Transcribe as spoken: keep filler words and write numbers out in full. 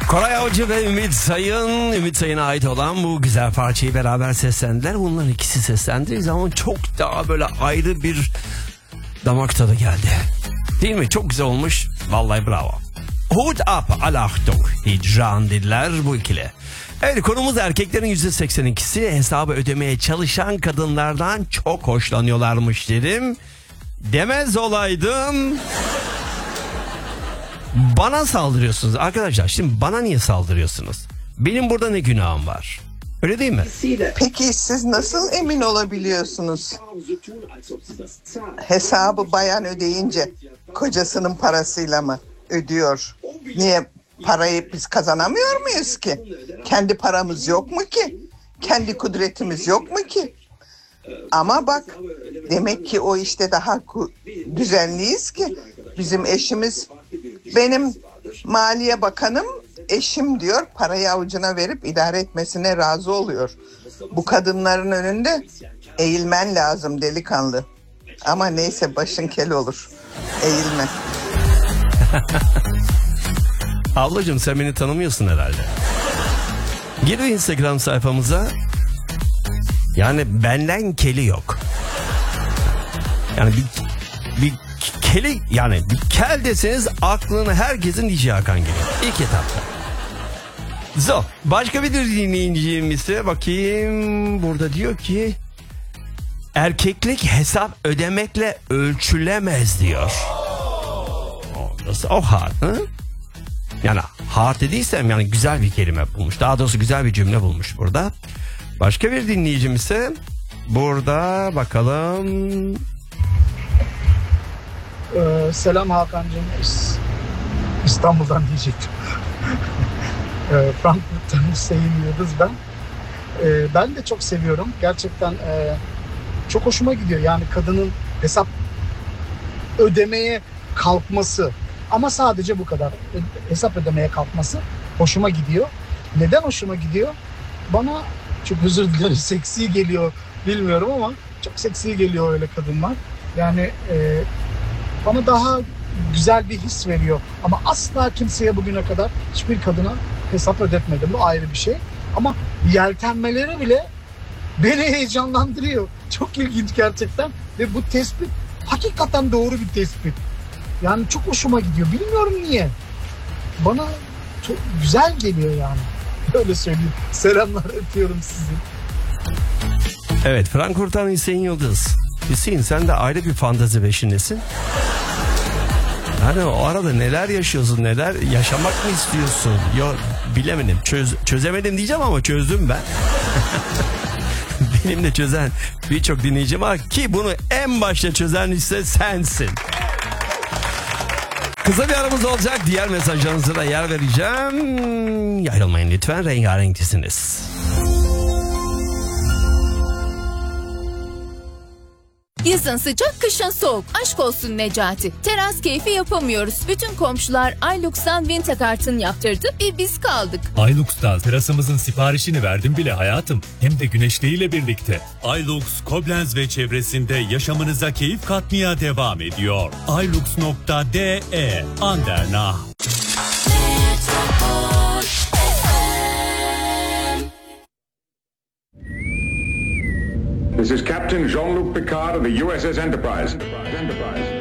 Koray Avcı ve Ümit Sayın, Ümit Sayın'a ait olan bu güzel parçayı beraber seslendiler. Bunların ikisi seslendiği zaman çok daha böyle ayrı bir damak tadı geldi. Değil mi? Çok güzel olmuş. Vallahi bravo. Hut up alachtung hicran dediler bu ikili. Evet, konumuz erkeklerin yüzde seksen ikisi hesabı ödemeye çalışan kadınlardan çok hoşlanıyorlarmış dedim. Demez olaydım. Bana saldırıyorsunuz arkadaşlar. Şimdi bana niye saldırıyorsunuz? Benim burada ne günahım var? Öyle değil mi? Peki siz nasıl emin olabiliyorsunuz? Hesabı bayan ödeyince kocasının parasıyla mı ödüyor? Niye? Parayı biz kazanamıyor muyuz ki? Kendi paramız yok mu ki? Kendi kudretimiz yok mu ki? Ama bak, demek ki o işte daha düzenliyiz ki bizim eşimiz, benim Maliye Bakanım eşim diyor, parayı avucuna verip idare etmesine razı oluyor. Bu kadınların önünde eğilmen lazım delikanlı. Ama neyse, başın kel olur. Eğilme. Ablacığım, sen beni tanımıyorsun herhalde. Gir Instagram sayfamıza. Yani benden keli yok. Yani bir, bir keli, yani bir kel deseniz aklına herkesin Dici Hakan geliyor. İlk etapta. So, başka bir dinleyicimize bakayım. Burada diyor ki erkeklik hesap ödemekle ölçülemez diyor. O hard, hı? Yani hard dediysem yani güzel bir kelime bulmuş. Daha doğrusu güzel bir cümle bulmuş burada. Başka bir dinleyicim ise burada bakalım. Ee, selam Hakan'cığım. İstanbul'dan diyecektim. e, Frankfurt'tan Hüseyin Yıldız ben. E, ben de çok seviyorum. Gerçekten e, çok hoşuma gidiyor. Yani kadının hesap ödemeye kalkması. Ama sadece bu kadar. Hesap ödemeye kalkması hoşuma gidiyor. Neden hoşuma gidiyor? Bana çok özür dilerim, seksi geliyor bilmiyorum ama çok seksi geliyor öyle kadınlar. Yani e, bana daha güzel bir his veriyor. Ama asla kimseye bugüne kadar hiçbir kadına hesap ödetmedim. Bu ayrı bir şey. Ama yeltenmeleri bile beni heyecanlandırıyor. Çok ilginç gerçekten. Ve bu tespit hakikaten doğru bir tespit. Yani çok hoşuma gidiyor. Bilmiyorum niye. Bana çok güzel geliyor yani. Öyle söyleyeyim. Selamlar, öpüyorum sizi. Evet, Frankfurt'tan Hüseyin Yıldız. Hüseyin, sen de ayrı bir fantazi peşindesin. Hani o arada neler yaşıyorsun, neler yaşamak mı istiyorsun? Yok, bilemedim. Çöz, çözemedim diyeceğim ama çözdüm ben. Benim de çözen birçok dinleyicim var ki bunu en başta çözen ise sensin. Kısa bir aramız olacak. Diğer mesajlarınıza da yer vereceğim. Ayrılmayın lütfen. Rengarenklisiniz. Yazın sıcak, kışın soğuk. Aşk olsun Necati. Teras keyfi yapamıyoruz. Bütün komşular Aylux'tan Wintergarten yaptırdı. Bir biz kaldık. Aylux'tan terasımızın siparişini verdim bile hayatım. Hem de güneşliğiyle birlikte. Aylux, Koblenz ve çevresinde yaşamınıza keyif katmaya devam ediyor. Aylux nokta de Andernach. This is Captain Jean-Luc Picard of the U S S Enterprise. Enterprise.